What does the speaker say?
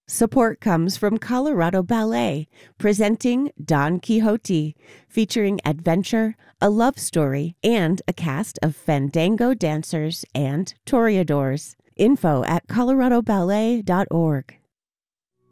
Support comes from Colorado Ballet, presenting Don Quixote, featuring adventure, a love story, and a cast of fandango dancers and toreadors. Info at coloradoballet.org.